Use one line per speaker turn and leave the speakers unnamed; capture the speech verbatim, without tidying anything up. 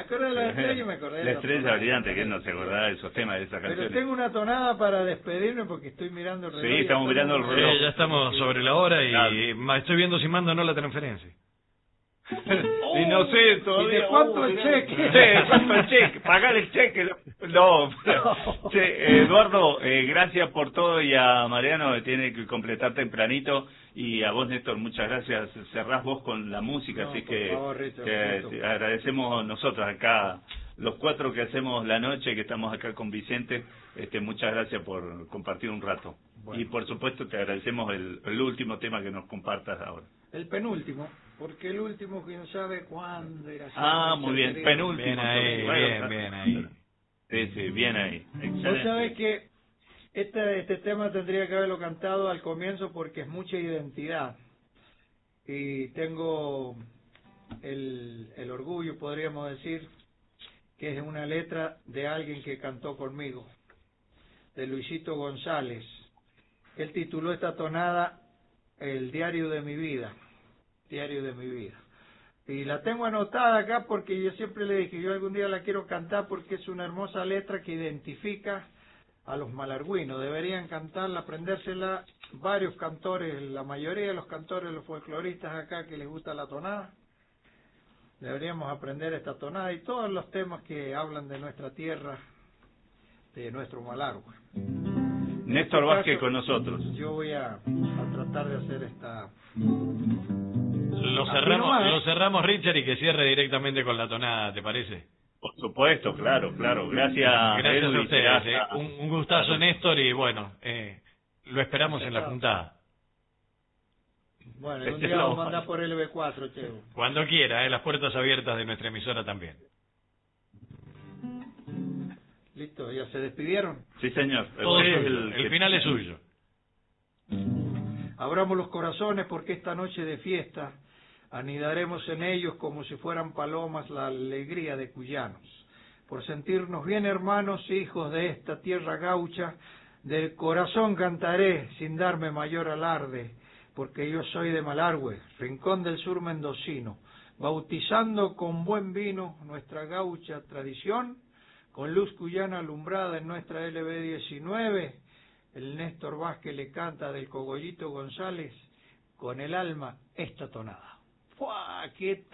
acordé de la estrella y me acordé de
la
la
estrella
tonada.
brillante, que él no se acordaba de esos temas, de esas
Pero
canciones.
tengo una tonada para despedirme porque estoy mirando el reloj.
Sí, estamos mirando el reloj.
Sí, ya estamos sobre la hora y
Claro.
ma- estoy viendo si mando o no la transferencia.
Y no sé todavía.
¿Y de cuánto
oh,
el
mirá.
cheque?
Sí, ¿de cuánto el cheque? Pagar el cheque. No. Sí, Eduardo, eh, gracias por todo, y a Mariano que tiene que completar tempranito, y a vos, Néstor, muchas gracias. Cerrás vos con la música,
No,
así
por
que
favor, Richard,
te,
gusto.
te agradecemos nosotros acá, los cuatro que hacemos la noche, que estamos acá con Vicente. Este, muchas gracias por compartir un rato.
Bueno.
Y por supuesto te agradecemos el, el último tema que nos compartas ahora.
El penúltimo, porque el último quién sabe cuándo irá a ser.
Ah,
Richard,
muy bien,
querido.
penúltimo.
Bien ahí,
entonces. Bueno,
bien, bien ahí.
Sí, sí, bien ahí.
Vos
Excelente.
sabés que este, este tema tendría que haberlo cantado al comienzo porque es mucha identidad. Y tengo el, el orgullo, podríamos decir, que es una letra de alguien que cantó conmigo, de Luisito González. Él tituló esta tonada El diario de mi vida, diario de mi vida. Y la tengo anotada acá porque yo siempre le dije, yo algún día la quiero cantar porque es una hermosa letra que identifica a los malargüinos. Deberían cantarla, aprendérsela varios cantores, la mayoría de los cantores, los folcloristas acá que les gusta la tonada. Deberíamos aprender esta tonada y todos los temas que hablan de nuestra tierra, de nuestro Malargüe.
Néstor Vázquez con nosotros.
Yo voy a, a tratar de hacer esta...
Lo
Así
cerramos,
nomás, ¿eh?
lo cerramos, Richard, y que cierre directamente con la tonada, ¿te parece?
Por supuesto, claro, claro. Gracias,
Gracias
Edu,
a
y
ustedes.
será
eh.
hasta-
Un, un gustazo, Néstor, y bueno, eh, lo esperamos en la juntada.
Bueno, un
Este
día
lo-
vamos a mandar por L B cuatro, Cheo.
Cuando quiera, eh, las puertas abiertas de nuestra emisora también.
Listo, ya se despidieron.
Sí, señor.
Todo
Sí,
suyo.
el-
El final es suyo.
Abramos los corazones porque esta noche de fiesta anidaremos en ellos como si fueran palomas la alegría de cuyanos. Por sentirnos bien hermanos, hijos de esta tierra gaucha, del corazón cantaré sin darme mayor alarde, porque yo soy de Malargüe, rincón del sur mendocino, bautizando con buen vino nuestra gaucha tradición, con luz cuyana alumbrada en nuestra L B diecinueve, el Néstor Vázquez le canta del Cogollito González con el alma esta tonada. ¡Fua! ¡Qué